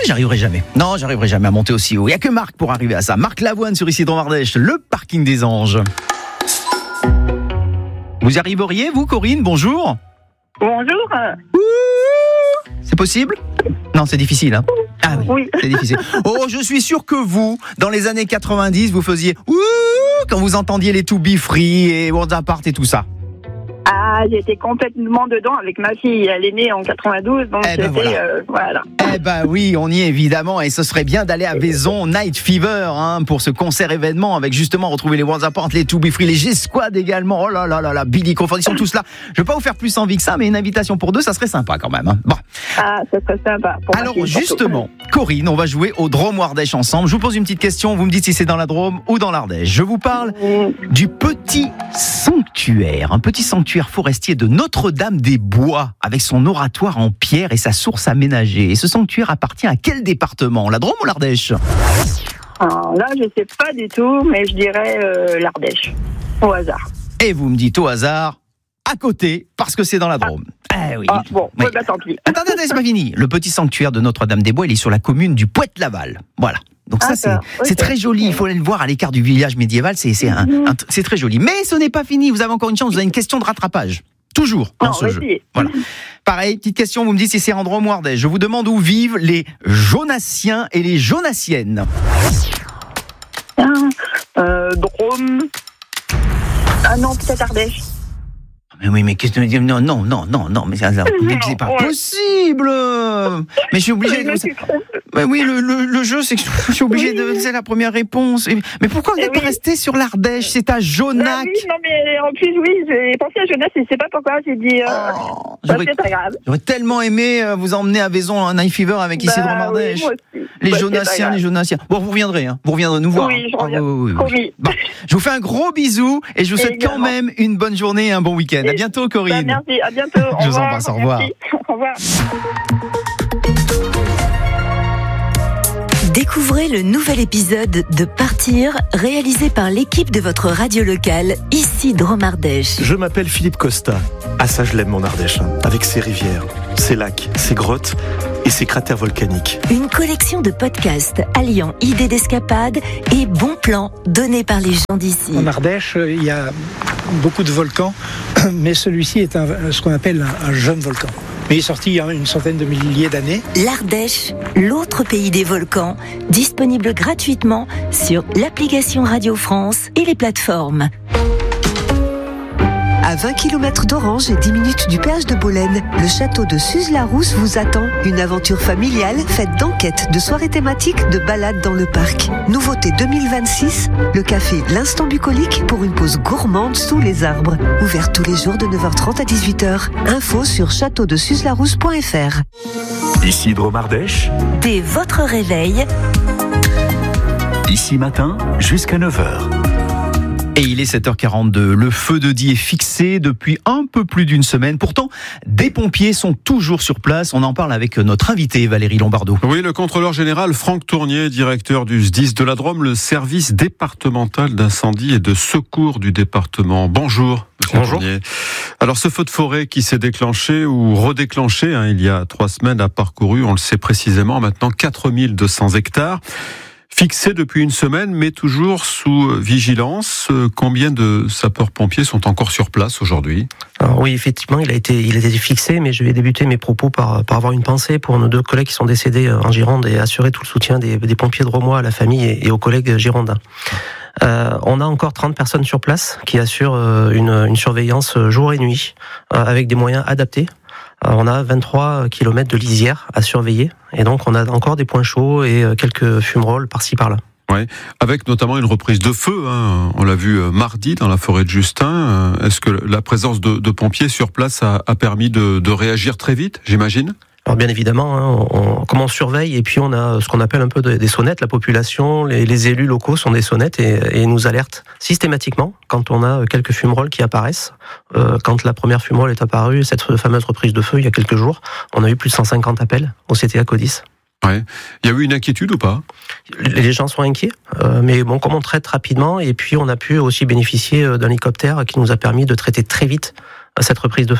j'arriverai jamais. Non, j'arriverai jamais à monter aussi haut. Il n'y a que Marc pour arriver à ça. Marc Lavoine sur Ici Drôme-Ardèche, le parking des anges. Vous y arriveriez, vous, Corinne? Bonjour. Bonjour. C'est possible? Non, c'est difficile, hein? Ah oui, c'est difficile. Oh, je suis sûr que vous, dans les années 90, vous faisiez ouh quand vous entendiez les To Be Free et Worlds Apart et tout ça. Ah, j'étais complètement dedans avec ma fille. Elle est née en 92, donc voilà. Eh ben oui, on y est évidemment, et ce serait bien d'aller à Vaison Night Fever pour ce concert événement avec justement retrouver les Worlds Apart, les To Be Free, les G-Squad également. Oh là là là là, Billy Crawford, ils sont tous là. Je vais pas vous faire plus envie que ça, mais une invitation pour deux, ça serait sympa quand même. Bon. Ah, ça serait sympa. Alors justement, Corinne, on va jouer au Drôme Ardèche ensemble. Je vous pose une petite question, vous me dites si c'est dans la Drôme ou dans l'Ardèche. Je vous parle du petit sanctuaire, un petit sanctuaire forestier de Notre-Dame-des-Bois, avec son oratoire en pierre et sa source aménagée. Et ce sanctuaire appartient à quel département? La Drôme ou l'Ardèche? Alors là, je sais pas du tout, mais je dirais l'Ardèche, au hasard. Et vous me dites au hasard, à côté, parce que c'est dans la Drôme. Ah oui. Ah, bon, oui. Bah, tant pis. Attendez, c'est pas fini. Le petit sanctuaire de Notre-Dame-des-Bois, il est sur la commune du Poët-Laval. Voilà. Donc ça, c'est très joli. Il faut aller le voir à l'écart du village médiéval. C'est très joli. Mais ce n'est pas fini. Vous avez encore une chance. Vous avez une question de rattrapage. Toujours dans ce jeu. Voilà. Pareil, petite question. Vous me dites si c'est en Drôme ou Ardèche. Je vous demande où vivent les Jonassiens et les Jonassiennes. Drôme. Ah non, peut-être Ardèche. Mais oui, mais qu'est-ce que non, mais c'est pas possible. Mais je suis obligé de. Mais oui, le jeu, c'est que je suis obligé de. C'est la première réponse. Mais pourquoi vous n'êtes pas resté sur l'Ardèche? C'est à Jonac. Oui, non, mais en plus, oui, j'ai pensé à Jonas, je sais pas pourquoi. J'ai dit. C'est pas grave. J'aurais tellement aimé vous emmener à Vaison un Night Fever avec Ici Drôme-Ardèche. Oui, les Jonassiens, les Jonassiens. Bon, vous reviendrez nous voir. Oui, je reviens. Oui. Bon, je vous fais un gros bisou et je vous souhaite quand même une bonne journée et un bon week-end. À bientôt, Corinne. Merci, à bientôt. Je vous embrasse, au revoir. Au revoir. Découvrez le nouvel épisode de Partir, réalisé par l'équipe de votre radio locale, Ici Drôme-Ardèche. Je m'appelle Philippe Costa. Ah ça, je l'aime mon Ardèche, avec ses rivières, ses lacs, ses grottes et ses cratères volcaniques. Une collection de podcasts alliant idées d'escapade et bons plans donnés par les gens d'ici. En Ardèche, il y a beaucoup de volcans, mais celui-ci est ce qu'on appelle un jeune volcan. Mais il est sorti il y a une centaine de milliers d'années. L'Ardèche, l'autre pays des volcans, disponible gratuitement sur l'application Radio France et les plateformes. À 20 km d'Orange et 10 minutes du péage de Bolène, le château de Suze-la-Rousse vous attend. Une aventure familiale faite d'enquêtes, de soirées thématiques, de balades dans le parc. Nouveauté 2026, le café L'Instant Bucolique pour une pause gourmande sous les arbres. Ouvert tous les jours de 9h30 à 18h. Info sur châteaudesuze-la-rousse.fr. Ici Drôme-Ardèche. Dès votre réveil. Ici matin jusqu'à 9h. Et il est 7h42. Le feu de Die est fixé depuis un peu plus d'une semaine. Pourtant, des pompiers sont toujours sur place. On en parle avec notre invité, Valérie Lombardo. Oui, le contrôleur général Franck Tournier, directeur du SDIS de la Drôme, le service départemental d'incendie et de secours du département. Bonjour, monsieur Tournier. Alors, ce feu de forêt qui s'est déclenché ou redéclenché il y a 3 semaines a parcouru, on le sait précisément, maintenant 4200 hectares. Fixé depuis une semaine, mais toujours sous vigilance. Combien de sapeurs-pompiers sont encore sur place aujourd'hui ? Alors oui, effectivement, il a été fixé, mais je vais débuter mes propos par avoir une pensée pour nos 2 collègues qui sont décédés en Gironde et assurer tout le soutien des pompiers drômois à la famille et aux collègues girondins. On a encore 30 personnes sur place qui assurent une surveillance jour et nuit avec des moyens adaptés. On a 23 km de lisière à surveiller et donc on a encore des points chauds et quelques fumerolles par-ci par-là. Ouais, avec notamment une reprise de feu, on l'a vu mardi dans la forêt de Justin. Est-ce que la présence de pompiers sur place a permis de réagir très vite, j'imagine ? Alors bien évidemment, on surveille et puis on a ce qu'on appelle un peu des sonnettes. La population, les élus locaux sont des sonnettes et nous alertent systématiquement quand on a quelques fumerolles qui apparaissent. Quand la première fumerolle est apparue, cette fameuse reprise de feu il y a quelques jours, on a eu plus de 150 appels au CTA Codis. Ouais. Il y a eu une inquiétude ou pas ? Les gens sont inquiets, mais bon, comme on traite rapidement, et puis on a pu aussi bénéficier d'un hélicoptère qui nous a permis de traiter très vite cette reprise de feu.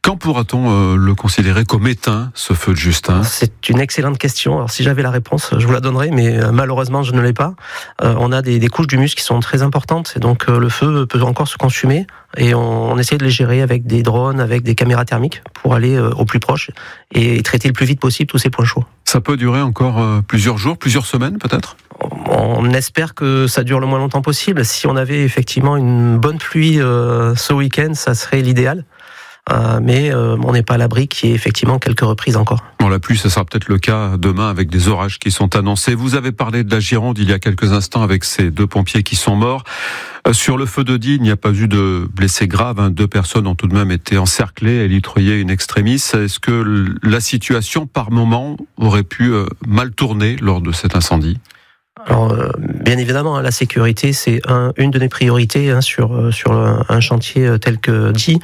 Quand pourra-t-on le considérer comme éteint, ce feu de Justin ? C'est une excellente question. Alors, si j'avais la réponse, je vous la donnerais, mais malheureusement, je ne l'ai pas. On a des couches d'humus qui sont très importantes, et donc le feu peut encore se consumer, et on essaie de les gérer avec des drones, avec des caméras thermiques, pour aller au plus proche et traiter le plus vite possible tous ces points chauds. Ça peut durer encore plusieurs jours, plusieurs semaines peut-être ? On espère que ça dure le moins longtemps possible. Si on avait effectivement une bonne pluie ce week-end, ça serait l'idéal. Mais on n'est pas à l'abri qu'il y ait effectivement quelques reprises encore. Bon, la pluie, ça sera peut-être le cas demain avec des orages qui sont annoncés. Vous avez parlé de la Gironde il y a quelques instants avec ces 2 pompiers qui sont morts. Sur le feu de Die, il n'y a pas eu de blessés graves. 2 personnes ont tout de même été encerclées et litreuillées in extremis. Est-ce que la situation, par moment, aurait pu mal tourner lors de cet incendie ? Alors, bien évidemment, la sécurité, c'est une de nos priorités sur un chantier tel que Die.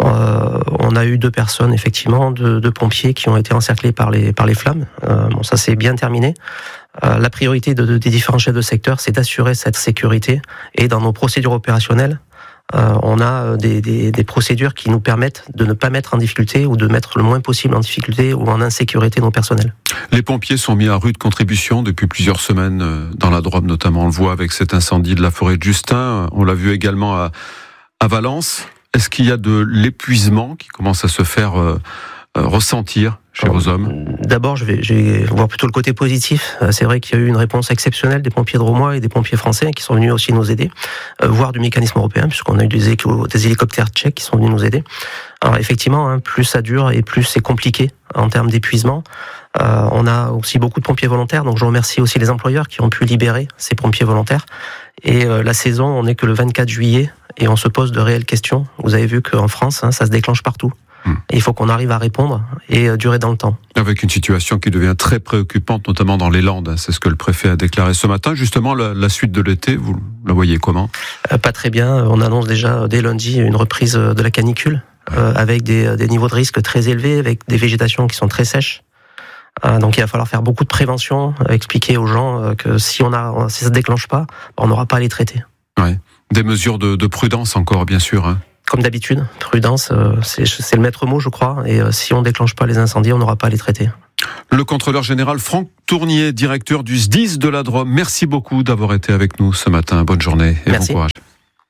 On a eu 2 personnes, effectivement, de pompiers qui ont été encerclés par les flammes. Bon, ça c'est bien terminé. La priorité des différents chefs de secteur, c'est d'assurer cette sécurité. Et dans nos procédures opérationnelles, on a des procédures qui nous permettent de ne pas mettre en difficulté ou de mettre le moins possible en difficulté ou en insécurité nos personnels. Les pompiers sont mis à rude contribution depuis plusieurs semaines dans la Drôme, notamment on le voit avec cet incendie de la forêt de Justin. On l'a vu également à Valence. Est-ce qu'il y a de l'épuisement qui commence à se faire ressentir chez vos hommes ? D'abord, je vais voir plutôt le côté positif. C'est vrai qu'il y a eu une réponse exceptionnelle des pompiers drômois et des pompiers français qui sont venus aussi nous aider, voire du mécanisme européen, puisqu'on a eu des hélicoptères tchèques qui sont venus nous aider. Alors effectivement, plus ça dure et plus c'est compliqué en termes d'épuisement. On a aussi beaucoup de pompiers volontaires, donc je remercie aussi les employeurs qui ont pu libérer ces pompiers volontaires. Et la saison, on n'est que le 24 juillet et on se pose de réelles questions. Vous avez vu qu'en France, ça se déclenche partout. Et il faut qu'on arrive à répondre et durer dans le temps. Avec une situation qui devient très préoccupante, notamment dans les Landes. C'est ce que le préfet a déclaré ce matin. Justement, la suite de l'été, vous la voyez comment ? Pas très bien. On annonce déjà dès lundi une reprise de la canicule, avec des niveaux de risque très élevés, avec des végétations qui sont très sèches. Donc il va falloir faire beaucoup de prévention, expliquer aux gens que si ça se déclenche pas, on n'aura pas à les traiter. Ouais. Des mesures de prudence encore, bien sûr. Comme d'habitude, prudence, c'est le maître mot, je crois. Et si on déclenche pas les incendies, on n'aura pas à les traiter. Le contrôleur général Franck Tournier, directeur du SDIS de la Drôme, merci beaucoup d'avoir été avec nous ce matin. Bonne journée et merci. Bon courage.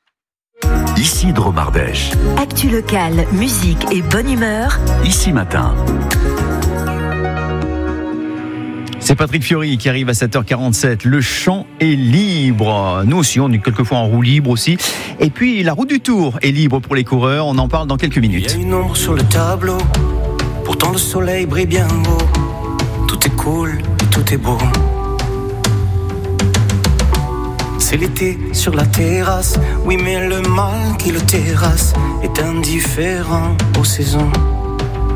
Ici Drôme Ardèche. Actu locale, musique et bonne humeur. Ici Matin. C'est Patrick Fiori qui arrive à 7h47. Le champ est libre. Nous aussi, on est quelquefois en roue libre aussi. Et puis, la route du Tour est libre pour les coureurs. On en parle dans quelques minutes. Il y a une ombre sur le tableau. Pourtant, le soleil brille bien haut. Tout est cool et tout est beau. C'est l'été sur la terrasse. Oui, mais le mal qui le terrasse est indifférent aux saisons.